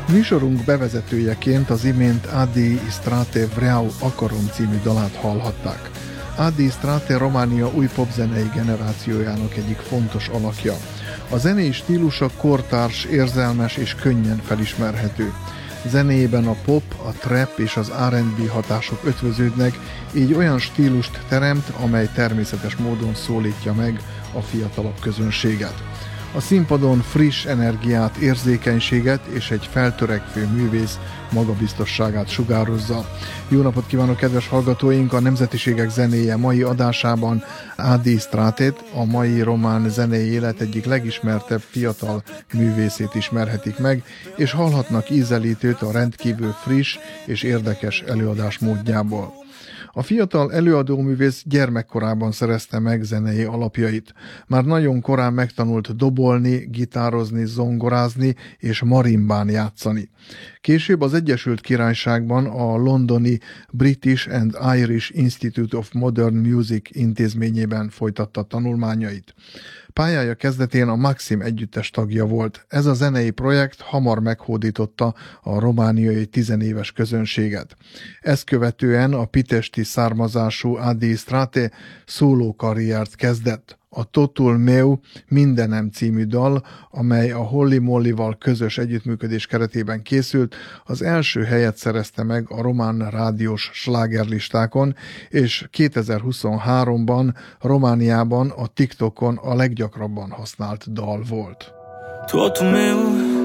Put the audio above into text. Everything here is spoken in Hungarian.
Műsorunk bevezetőjeként az imént Adi Istrate Vreau akarom című dalát hallhatták. Adi Istrate Románia új popzenei generációjának egyik fontos alakja. A zenei stílusa kortárs, érzelmes és könnyen felismerhető. Zenéjében a pop, a trap és az R&B hatások ötvöződnek, így olyan stílust teremt, amely természetes módon szólítja meg a fiatalabb közönséget. A színpadon friss energiát, érzékenységet és egy feltörekvő művész magabiztosságát sugározza. Jó napot kívánok, kedves hallgatóink! A Nemzetiségek zenéje mai adásában Adi Istratét, a mai román zenei élet egyik legismertebb fiatal művészét ismerhetik meg, és hallhatnak ízelítőt a rendkívül friss és érdekes előadás módjából. A fiatal előadóművész gyermekkorában szerezte meg zenei alapjait. Már nagyon korán megtanult dobolni, gitározni, zongorázni és marimbán játszani. Később az Egyesült Királyságban a londoni British and Irish Institute of Modern Music intézményében folytatta tanulmányait. Pályája kezdetén a Maxim együttes tagja volt. Ez a zenei projekt hamar meghódította a romániai tizenéves közönséget. Ezt követően a pitesti származású Adi Istrate szóló karriert kezdett. A Totul meu mindenem című dal, amely a Holly Mollyval közös együttműködés keretében készült, az első helyet szerezte meg a román rádiós slágerlistákon, és 2023-ban Romániában a TikTokon a leggyakrabban használt dal volt. Totul meu